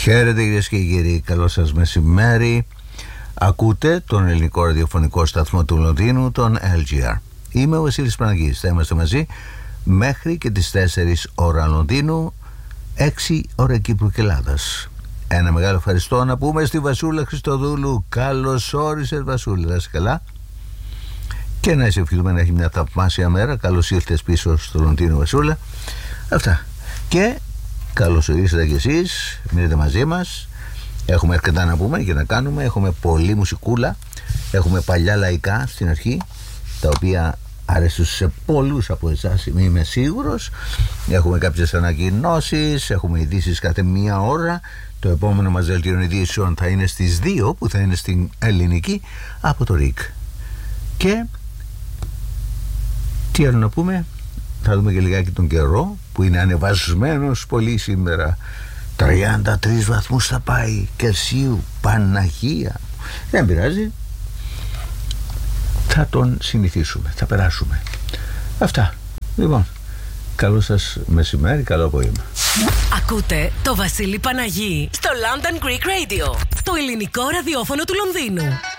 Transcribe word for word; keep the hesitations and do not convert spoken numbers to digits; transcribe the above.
Χαίρετε κυρίες και κύριοι, καλό σας μεσημέρι. Ακούτε τον ελληνικό ραδιοφωνικό σταθμό του Λονδίνου, τον ελ τζι αρ. Είμαι ο Βασίλης Παναγής, θα είμαστε μαζί μέχρι και τις τέσσερις ώρα Λονδίνου, έξι ώρα Κύπρου και Ελλάδας. Ένα μεγάλο ευχαριστώ να πούμε στη Βασούλα Χριστοδούλου. Καλώς όρισες Βασούλα, να είσαι καλά. Και να είσαι ευχηθούμε να έχει μια θαυμάσια μέρα. Καλώς ήρθες πίσω στο Λονδίνο Βασούλα. Αυτά. Και καλώς ορίσατε κι εσείς, μείνετε μαζί μας. Έχουμε αρκετά να πούμε και να κάνουμε. Έχουμε πολλή μουσικούλα. Έχουμε παλιά λαϊκά στην αρχή, τα οποία αρέσουν σε πολλούς από εσάς, είμαι σίγουρος. Έχουμε κάποιες ανακοινώσεις, έχουμε ειδήσεις κάθε μία ώρα. Το επόμενο μας δελτίο ειδήσεων θα είναι στις δύο, που θα είναι στην ελληνική, από το ΡΙΚ. Και τι άλλο να πούμε? Θα δούμε και λιγάκι τον καιρό, που είναι ανεβασμένος πολύ σήμερα. τριάντα τρεις βαθμούς θα πάει Κελσίου, Παναγία. Δεν πειράζει, θα τον συνηθίσουμε, θα περάσουμε. Αυτά. Λοιπόν, καλό σας μεσημέρι, καλό απόγευμα. Ακούτε το Βασίλη Παναγή στο London Greek Radio, το ελληνικό ραδιόφωνο του Λονδίνου.